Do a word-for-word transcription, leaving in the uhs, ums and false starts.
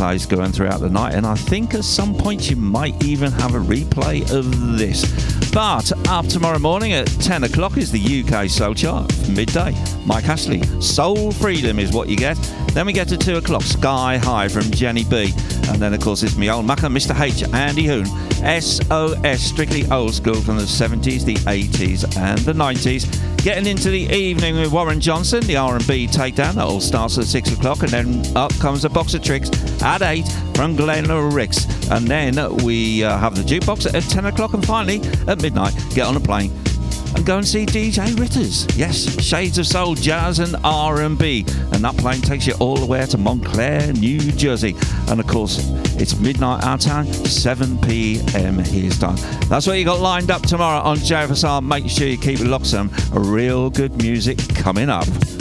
replays going throughout the night, and I think at some point you might even have a replay of this. But up tomorrow morning at ten o'clock is the U K Soul Chart. Midday, Mike Ashley, Soul Freedom is what you get. Then we get to two o'clock, Sky High from Jenny B. And then, of course, it's me old mucker, Mister H, Andy Hoon. S O S, strictly old school from the seventies, the eighties and the nineties. Getting into the evening with Warren Johnson, the R and B takedown. That all starts at six o'clock. And then up comes a box of tricks at eight from Glenn Ricks. And then we uh, have the jukebox at ten o'clock. And finally, at midnight, get on a plane and go and see D J Ritters. Yes, Shades of Soul, Jazz and R and B. And that plane takes you all the way to Montclair, New Jersey. And of course, it's midnight our time, seven p.m. his time. That's what you got lined up tomorrow on J F S R. Make sure you keep it locked. Some real good music coming up.